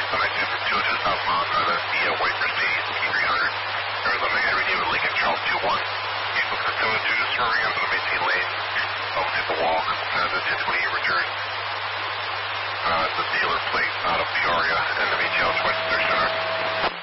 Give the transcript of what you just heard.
South Mountain, that's the White Mercedes, P300. Arizona Henry David Lincoln, Charles 21. Vehicle 672, swerving onto the maintain lane. Almost hit the wall. Has a 1028 return. The dealer plate out of Peoria, and the Challenge West Center.